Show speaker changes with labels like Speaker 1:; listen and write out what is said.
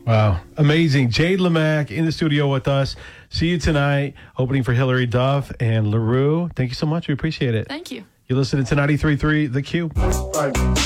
Speaker 1: Wow. Amazing. Jade Lemack in the studio with us. See you tonight, opening for Hilary Duff and LaRue. Thank you so much. We appreciate it.
Speaker 2: Thank you.
Speaker 1: You're listening to 93.3 The Q.